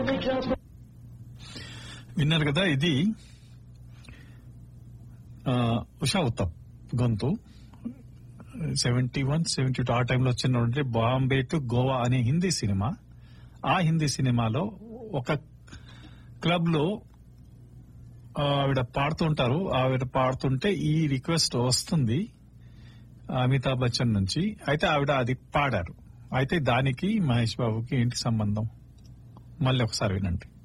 విన్నారు కదా, ఇది ఉషా ఉత్తమ్ గొంతు. 71, 72 ఆ టైంలో వచ్చినటువంటి బాంబే టు గోవా అనే హిందీ సినిమా. ఆ హిందీ సినిమాలో ఒక క్లబ్ లో ఆవిడ పాడుతుంటారు. ఆవిడ పాడుతుంటే ఈ రిక్వెస్ట్ వస్తుంది అమితాబ్ బచ్చన్ నుంచి. అయితే ఆవిడ అది పాడారు. అయితే దానికి మహేష్ బాబుకి ఏంటి సంబంధం, మళ్ళీ ఒకసారి వినండి.